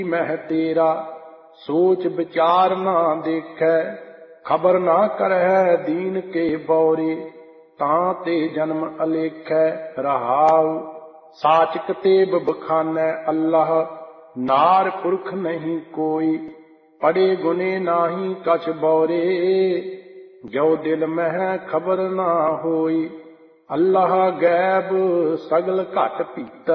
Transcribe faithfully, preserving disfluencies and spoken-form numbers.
ਮਹਿ ਤੇਰਾ ਸੋਚ ਵਿਚਾਰ ਨਾ ਦੇਖੈ ਖਬਰ ਨਾ ਕਰਹਿ ਦੀਨ ਕੇ ਬੌਰੇ ਤਾਂ ਤੇ ਜਨਮ ਅਲੇਖੈ ਰਹਾਉ ਸਾਚ ਕਤੇਬ ਬਖਾਨੈ ਅੱਲਾਹ ਨਾਰ ਪੁਰਖ ਨਹੀਂ ਕੋਈ ਪੜੇ ਗੁਨੇ ਨਾਹੀ ਕਛ ਬੌਰੇ ਜੋ ਦਿਲ ਮਹਿ ਖਬਰ ਨਾ ਹੋਈ ਅੱਲਾਹ ਗੈਬ ਸਗਲ ਘਟ ਭੀਤਰ